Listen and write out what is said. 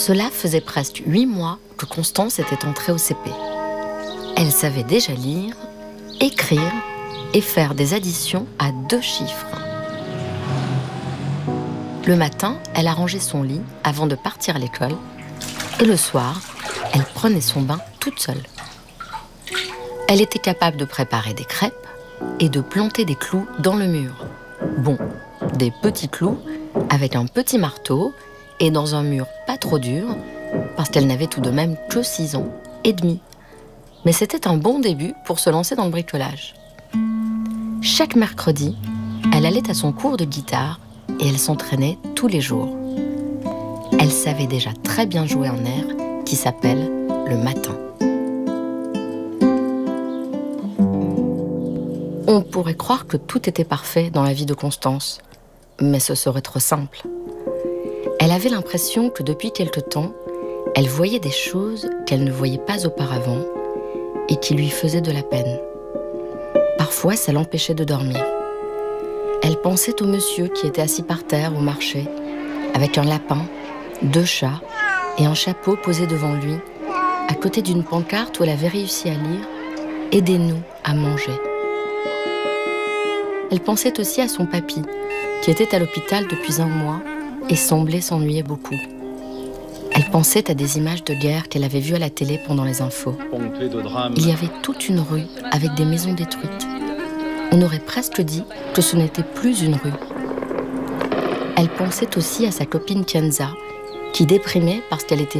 Cela faisait presque 8 mois que Constance était entrée au CP. Elle savait déjà lire, écrire et faire des additions à 2 chiffres. Le matin, elle arrangeait son lit avant de partir à l'école et le soir, elle prenait son bain toute seule. Elle était capable de préparer des crêpes et de planter des clous dans le mur. Bon, des petits clous avec un petit marteau et dans un mur pas trop dur, parce qu'elle n'avait tout de même que 6 ans et demi. Mais c'était un bon début pour se lancer dans le bricolage. Chaque mercredi, elle allait à son cours de guitare et elle s'entraînait tous les jours. Elle savait déjà très bien jouer un air qui s'appelle le matin. On pourrait croire que tout était parfait dans la vie de Constance, mais ce serait trop simple. Elle avait l'impression que depuis quelque temps, elle voyait des choses qu'elle ne voyait pas auparavant et qui lui faisaient de la peine. Parfois, ça l'empêchait de dormir. Elle pensait au monsieur qui était assis par terre au marché, avec un lapin, 2 chats et un chapeau posé devant lui, à côté d'une pancarte où elle avait réussi à lire « Aidez-nous à manger ». Elle pensait aussi à son papy, qui était à l'hôpital depuis 1 mois et semblait s'ennuyer beaucoup. Elle pensait à des images de guerre qu'elle avait vues à la télé pendant les infos. Il y avait toute une rue avec des maisons détruites. On aurait presque dit que ce n'était plus une rue. Elle pensait aussi à sa copine Kianza, qui déprimait parce qu'elle était